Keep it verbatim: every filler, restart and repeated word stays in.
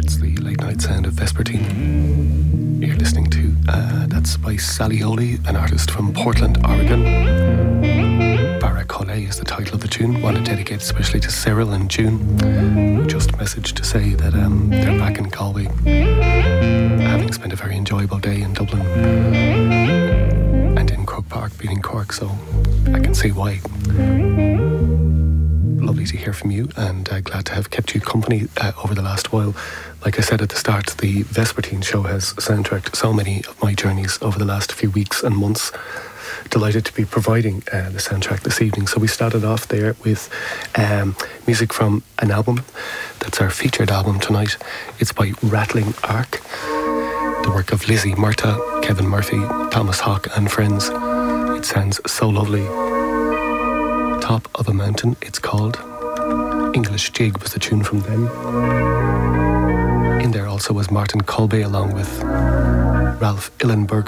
Vespertine. You're listening to uh, that's by Sally Oley, an artist from Portland, Oregon. Baracole is the title of the tune. Want to dedicate especially to Cyril and June, who just messaged to say that um, they're back in Galway, having spent a very enjoyable day in Dublin and in Croke Park, being in Cork, so I can see why. Lovely to hear from you, and uh, glad to have kept you company uh, over the last while. Like I said at the start, the Vespertine show has soundtracked so many of my journeys over the last few weeks and months. Delighted to be providing uh, the soundtrack this evening. So we started off there with um, music from an album. That's our featured album tonight. It's by Rattling Ark, the work of Lizzie Murtagh, Kevin Murphy, Thomas Hawk and friends. It sounds so lovely. Top of a Mountain, it's called. English Jig was the tune from them. In there also was Martin Kolbe along with Ralph Illenberg